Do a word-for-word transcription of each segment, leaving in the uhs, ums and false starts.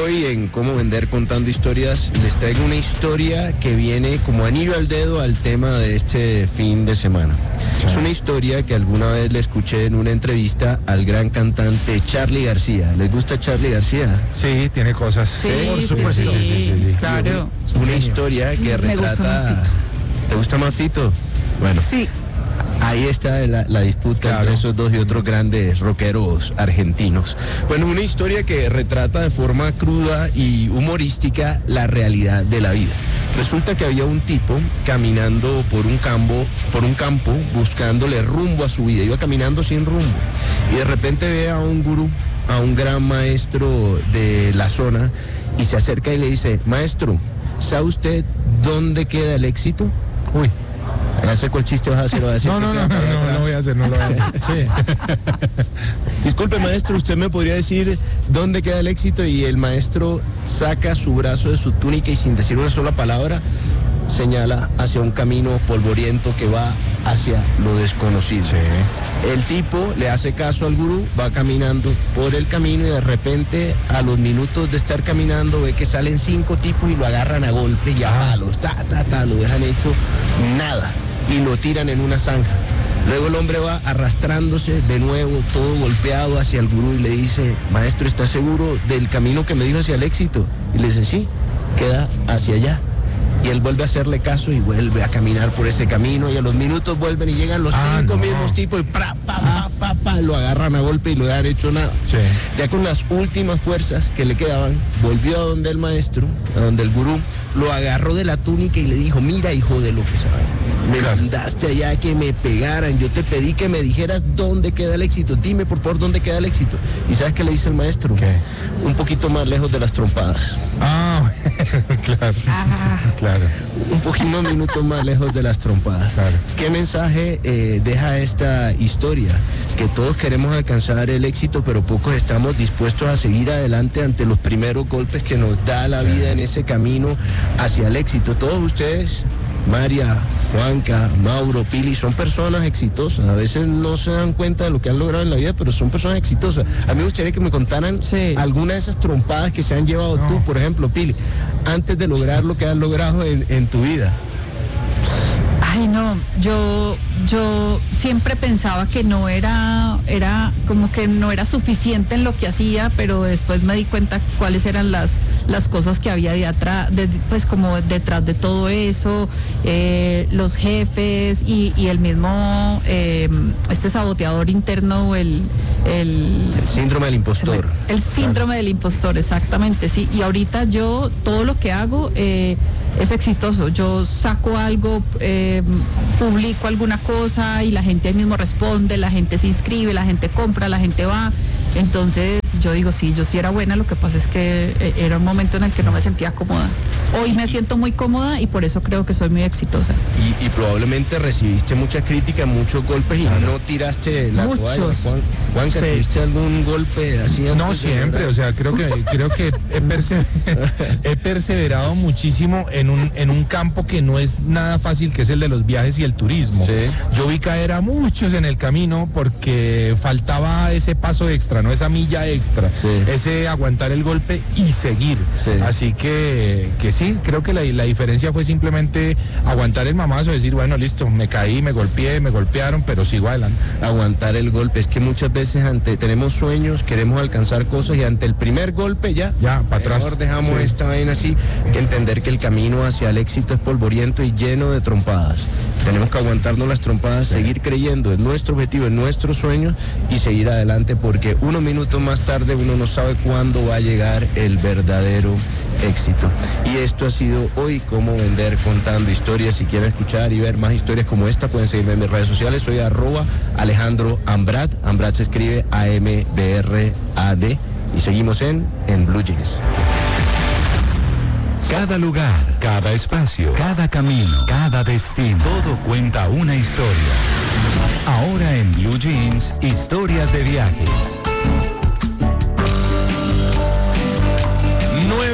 Hoy en Cómo Vender Contando Historias les traigo una historia que viene como anillo al dedo al tema de este fin de semana. Es una historia que alguna vez le escuché en una entrevista al gran cantante Charly García. ¿Les gusta Charly García? Sí, tiene cosas. Sí, por supuesto. sí, sí, sí, sí. Claro. Es una historia que Me gusta retrata... Mafito. ¿Te gusta Mafito? Bueno. Sí. Ahí está la, la disputa Claro. entre esos dos y otros grandes rockeros argentinos. Bueno, una historia que retrata de forma cruda y humorística la realidad de la vida. Resulta que había un tipo caminando por un campo, por un campo buscándole rumbo a su vida. Iba caminando sin rumbo y de repente ve a un gurú, a un gran maestro de la zona, y se acerca y le dice: maestro, ¿sabe usted dónde queda el éxito? Uy. Ya sé cuál chiste vas a hacer, va a decir No, que no, queda no, para allá no, no, atrás. no voy a hacer, no lo voy a hacer. Sí. Disculpe, maestro, ¿usted me podría decir dónde queda el éxito? Y el maestro saca su brazo de su túnica y sin decir una sola palabra señala hacia un camino polvoriento que va hacia lo desconocido. Sí. El tipo le hace caso al gurú, va caminando por el camino y de repente a los minutos de estar caminando ve que salen cinco tipos y lo agarran a golpes y a palos, ta, ta, ta, lo dejan hecho nada y lo tiran en una zanja. Luego el hombre va arrastrándose de nuevo, todo golpeado hacia el gurú y le dice: maestro, ¿está seguro del camino que me dijo hacia el éxito? Y le dice: sí, queda hacia allá. Y él vuelve a hacerle caso y vuelve a caminar por ese camino y a los minutos vuelven y llegan los Ah, cinco no. mismos tipos y pa, pa, pa, pa, pa, lo agarran a golpe y lo han hecho nada. Sí. Ya con las últimas fuerzas que le quedaban, volvió a donde el maestro, a donde el gurú, lo agarró de la túnica y le dijo: mira, hijo de lo que sabe, me Claro. mandaste allá que me pegaran, yo te pedí que me dijeras dónde queda el éxito, dime por favor dónde queda el éxito. ¿Y sabes qué le dice el maestro? ¿Qué? Un poquito más lejos de las trompadas. Ah, claro. Claro. Un poquito minutos más lejos de las trompadas. Claro. ¿Qué mensaje eh, deja esta historia? Que todos queremos alcanzar el éxito, pero pocos estamos dispuestos a seguir adelante ante los primeros golpes que nos da la vida en ese camino hacia el éxito. Todos ustedes, María, Juanca, Mauro, Pili, son personas exitosas. A veces no se dan cuenta de lo que han logrado en la vida, pero son personas exitosas. A mí me gustaría que me contaran Sí. alguna de esas trompadas que se han llevado No. tú, por ejemplo, Pili, antes de lograr lo que has logrado en, en tu vida. Ay, no, yo, yo siempre pensaba que no era, era como que no era suficiente en lo que hacía, pero después me di cuenta cuáles eran las, las cosas que había de atrás, de, pues como detrás de todo eso, eh, los jefes y, y el mismo, eh, este saboteador interno, el, el, El síndrome del impostor. el síndrome del impostor, exactamente, sí. Y ahorita yo, todo lo que hago eh, es exitoso. Yo saco algo, eh, publico alguna cosa y la gente ahí mismo responde, la gente se inscribe, la gente compra, la gente va. Entonces yo digo, sí, yo sí era buena, lo que pasa es que eh, era un momento en el que no me sentía cómoda. Hoy me siento muy cómoda y por eso creo que soy muy exitosa. Y, y probablemente recibiste mucha crítica, muchos golpes y no tiraste la Muchos. toalla. Juan, Juanca, Sí. ¿tuviste algún golpe así? No antes de siempre, lograr? o sea, creo que creo que he, perse- he perseverado muchísimo en un en un campo que no es nada fácil, que es el de los viajes y el turismo. Sí. Yo vi caer a muchos en el camino porque faltaba ese paso extra, no esa milla extra, Sí. ese aguantar el golpe y seguir. Sí. Así que que sí, creo que la, la diferencia fue simplemente aguantar el mamazo, decir, bueno, listo, me caí, me golpeé, me golpearon, pero sigo adelante. Aguantar el golpe. Es que muchas veces ante tenemos sueños, queremos alcanzar cosas y ante el primer golpe ya, Ya, para atrás. mejor dejamos Sí. esta vaina así. Hay que entender que el camino hacia el éxito es polvoriento y lleno de trompadas. Tenemos que aguantarnos las trompadas, Sí. seguir creyendo en nuestro objetivo, en nuestros sueños y seguir adelante, porque unos minutos más tarde uno no sabe cuándo va a llegar el verdadero éxito. Y esto ha sido hoy Cómo Vender Contando Historias. Si quieren escuchar y ver más historias como esta, pueden seguirme en mis redes sociales. Soy arroba Alejandro Ambrad. Ambrad se escribe A M B R A D. Y seguimos en, en Blue Jeans. Cada lugar, cada espacio, cada camino, cada destino, todo cuenta una historia. Ahora en Blue Jeans, historias de viajes. nueve de la mañana.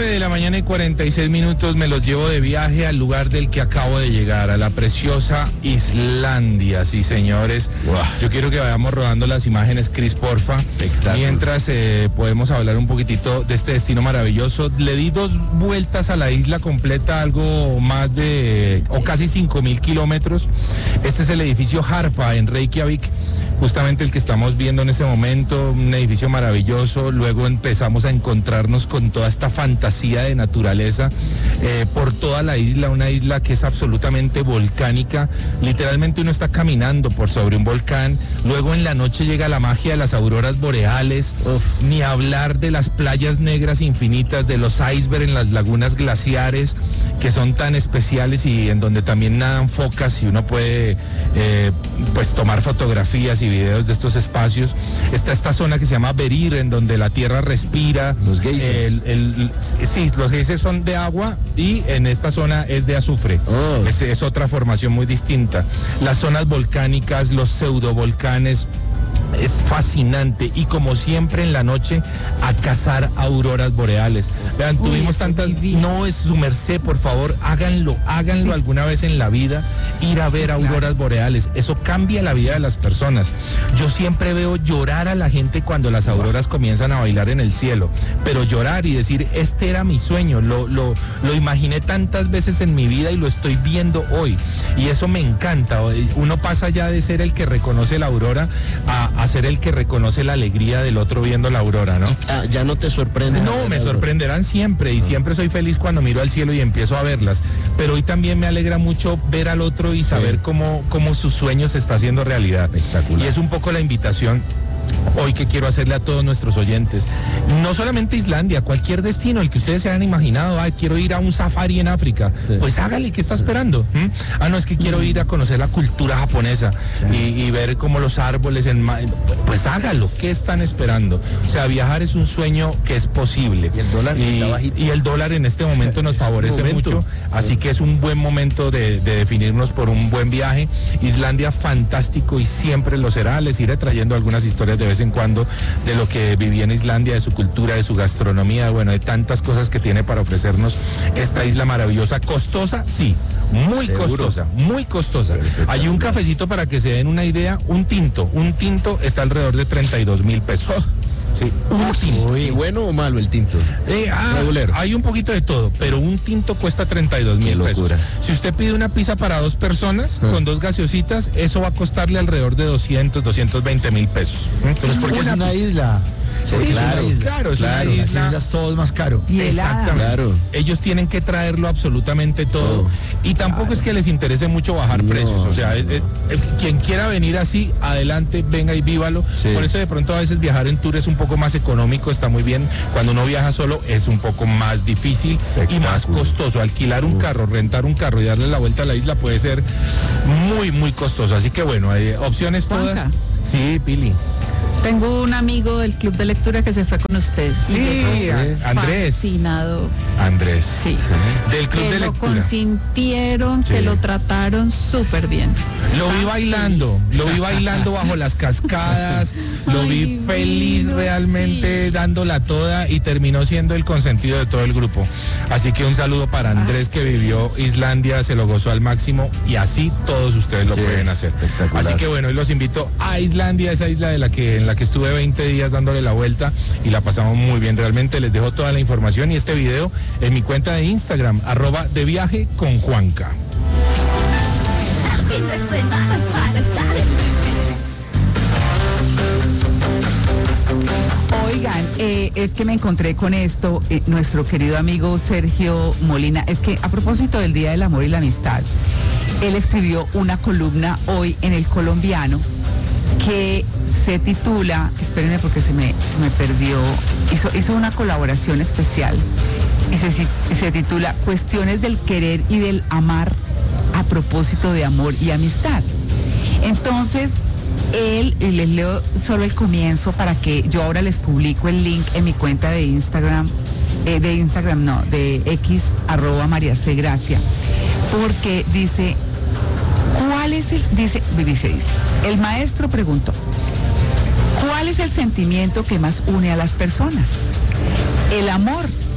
mañana y cuarenta y seis minutos me los llevo de viaje al lugar del que acabo de llegar, a la preciosa Islandia, sí señores. Wow. Yo quiero que vayamos rodando las imágenes, Cris, porfa. Mientras eh, podemos hablar un poquitito de este destino maravilloso. Le di dos vueltas a la isla completa, algo más de, o casi cinco mil kilómetros. Este es el edificio Harpa en Reykjavik, justamente el que estamos viendo en este momento, un edificio maravilloso. Luego empezamos a encontrarnos con toda esta fantasía de naturaleza eh, por toda la isla, una isla que es absolutamente volcánica. Literalmente uno está caminando por sobre un volcán. Luego en la noche llega la magia de las auroras boreales. Uf, ni hablar de las playas negras infinitas, de los icebergs en las lagunas glaciares, que son tan especiales y en donde también nadan focas y uno puede eh, pues tomar fotografías y videos de estos espacios. Está esta zona que se llama Verir, en donde la tierra respira. Los geysers. El, el, sí, los geysers son de agua y en esta zona es de azufre. Oh. Es, es otra formación muy distinta. Las zonas volcánicas, los pseudovolcanes. Es fascinante y como siempre en la noche a cazar auroras boreales. Vean, Uy, tuvimos eso tantas, es divino. no es su merced, por favor, háganlo, háganlo Sí. alguna vez en la vida, ir a ver Sí, claro. auroras boreales. Eso cambia la vida de las personas. Yo siempre veo llorar a la gente cuando las auroras comienzan a bailar en el cielo, pero llorar y decir, este era mi sueño, lo, lo, lo imaginé tantas veces en mi vida y lo estoy viendo hoy. Y eso me encanta. Uno pasa ya de ser el que reconoce la aurora a a ser el que reconoce la alegría del otro viendo la aurora, ¿no? Ah, ya no te sorprende. No, me sorprenderán siempre y siempre soy feliz cuando miro al cielo y empiezo a verlas, pero hoy también me alegra mucho ver al otro y saber cómo, cómo sus sueños se está haciendo realidad. Espectacular. Y es un poco la invitación hoy que quiero hacerle a todos nuestros oyentes, no solamente Islandia, cualquier destino, el que ustedes se hayan imaginado, ah, quiero ir a un safari en África, sí. pues hágale, ¿qué está esperando? ¿Mm? Ah, no, es que quiero ir a conocer la cultura japonesa Sí. y, y ver cómo los árboles, en ma- pues hágalo, ¿qué están esperando? O sea, viajar es un sueño que es posible. Y el dólar y, está bajito. y el dólar en este momento nos Es un favorece momento. mucho, así que es un buen momento de, de definirnos por un buen viaje. Islandia fantástico y siempre lo será. Les iré trayendo algunas historias de vez en cuando de lo que viví en Islandia, de su cultura, de su gastronomía, bueno, de tantas cosas que tiene para ofrecernos esta isla maravillosa. Costosa, sí, muy Seguro. costosa, muy costosa. Hay un cafecito para que se den una idea, un tinto, un tinto está alrededor de treinta y dos mil pesos. Sí, un tinto. ¿Y bueno o malo el tinto? Eh, ah, Regulero. hay un poquito de todo, pero un tinto cuesta treinta y dos mil Qué pesos. locura. Si usted pide una pizza para dos personas Ah. con dos gaseositas, eso va a costarle alrededor de doscientos, doscientos veinte mil pesos. Pero es porque es una pizza. isla. Sí, Porque es una claro, isla. claro, es claro. una Las isla. islas todo es más caro. Y helada. Exactamente. Claro. Ellos tienen que traerlo absolutamente todo. Todo. Y tampoco es que les interese mucho bajar No, precios. O sea, no, eh, no. eh, eh, quien quiera venir así, adelante, venga y vívalo. Sí. Por eso de pronto a veces viajar en tour es un poco más económico, está muy bien. Cuando uno viaja solo es un poco más difícil y más Espectáculo. costoso. Alquilar un Uf. carro, rentar un carro y darle la vuelta a la isla puede ser muy, muy costoso. Así que bueno, hay opciones todas. Juanca. Sí, Pili. Tengo un amigo del club de lectura que se fue con usted. Sí, Y yo, a- Andrés. Fascinado. Andrés. Sí. Del club Que de lo lectura. consintieron, Sí. que lo trataron súper bien. Lo vi Está bailando, feliz. lo vi bailando bajo las cascadas, lo Ay, vi feliz divino, realmente sí. dándola toda y terminó siendo el consentido de todo el grupo. Así que un saludo para Andrés que vivió Islandia, se lo gozó al máximo y así todos ustedes lo Sí, pueden hacer. espectacular. Así que bueno, hoy los invito a Islandia, esa isla de la que en la que estuve veinte días dándole la vuelta y la pasamos muy bien. Realmente les dejo toda la información y este video en mi cuenta de Instagram, arroba de viaje con Juanca. Fin de semana para estar en Blue Jeans. Oigan, eh, es que me encontré con esto, eh, nuestro querido amigo Sergio Molina, es que a propósito del Día del Amor y la Amistad, él escribió una columna hoy en El Colombiano que se titula, espérenme porque se me, se me perdió, hizo, hizo una colaboración especial y se, se titula Cuestiones del querer y del amar a propósito de amor y amistad. Entonces, él, y les leo solo el comienzo para que yo ahora les publico el link en mi cuenta de Instagram, eh, de Instagram no, de X, arroba María C. Gracia, porque dice, ¿cuál es el, dice, dice, dice, el maestro preguntó, ¿cuál es el sentimiento que más une a las personas? ¿El amor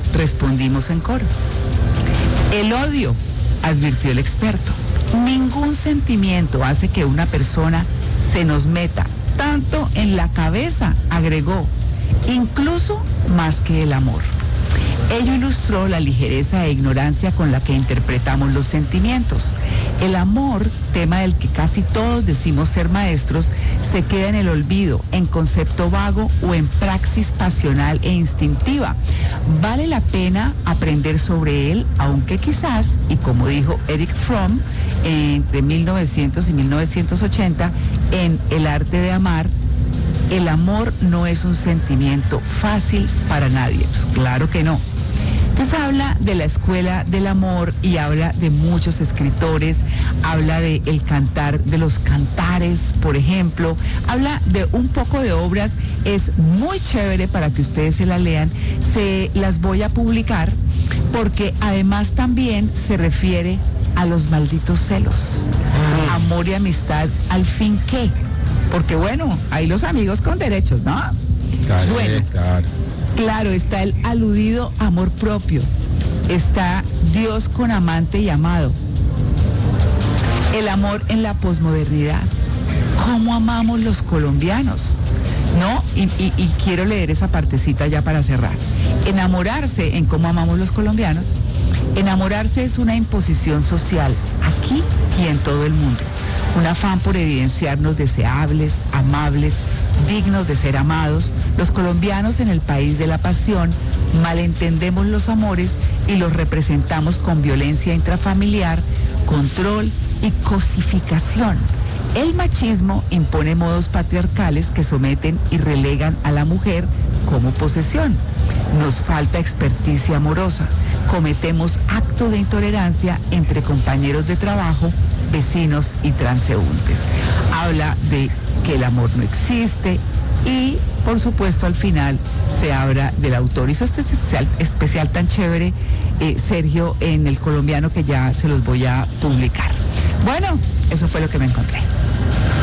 respondimos en coro. El odio, advirtió el experto. Ningún sentimiento hace que una persona se nos meta tanto en la cabeza, agregó, incluso más que el amor. Ello ilustró la ligereza e ignorancia con la que interpretamos los sentimientos. El amor, tema del que casi todos decimos ser maestros, se queda en el olvido, en concepto vago o en praxis pasional e instintiva. Vale la pena aprender sobre él, aunque quizás, y como dijo Erich Fromm, entre mil novecientos y mil novecientos ochenta, en El arte de amar, el amor no es un sentimiento fácil para nadie. Pues claro que no. Entonces habla de la escuela del amor y habla de muchos escritores, habla de el cantar, de los cantares, por ejemplo, habla de un poco de obras, es muy chévere para que ustedes se la lean, se las voy a publicar porque además también se refiere a los malditos celos, mm. amor y amistad, al fin qué, porque bueno, hay los amigos con derechos, ¿no? Claro, bueno, claro. Claro, está el aludido amor propio, está Dios con amante y amado, el amor en la posmodernidad, cómo amamos los colombianos, ¿no? Y, y, y quiero leer esa partecita ya para cerrar. Enamorarse en cómo amamos los colombianos, enamorarse es una imposición social aquí y en todo el mundo, un afán por evidenciarnos deseables, amables, dignos de ser amados. Los colombianos en el país de la pasión malentendemos los amores y los representamos con violencia intrafamiliar, control y cosificación. El machismo impone modos patriarcales que someten y relegan a la mujer como posesión. Nos falta experticia amorosa. Cometemos actos de intolerancia entre compañeros de trabajo, vecinos y transeúntes. Habla de que el amor no existe y, por supuesto, al final se habla del autor. Hizo este especial, especial tan chévere, eh, Sergio, en El Colombiano, que ya se los voy a publicar. Bueno, eso fue lo que me encontré.